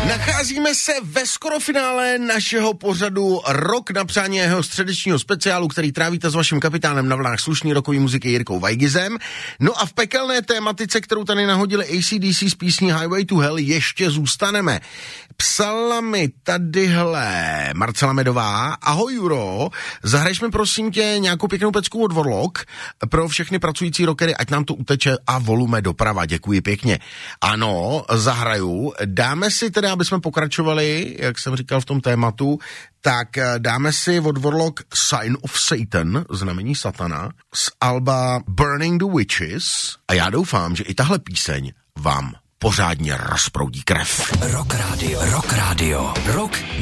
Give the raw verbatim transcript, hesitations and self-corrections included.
Nacházíme se ve skoro finále našeho pořadu Rok na přání jeho středečního speciálu, který trávíte s vaším kapitánem na vlnách slušný rokový muziky Jirkou Vajgizem. No a v pekelné tématice, kterou tady nahodili A C D C z písní Highway to Hell, ještě zůstaneme. Psala mi tadyhle Marcela Medová: ahoj Juro, zahrajš mi prosím tě nějakou pěknou pecku od Warlock pro všechny pracující rockery, ať nám to uteče a volume doprava, děkuji pěkně. Ano, zahraju, dáme si teda, aby jsme pokračovali, jak jsem říkal v tom tématu, tak dáme si od Warlock Sign of Satan, znamení satana, z alba Burning the Witches a já doufám, že i tahle píseň vám pořádně rozproudí krev. Rock Radio, Rock Radio, Rock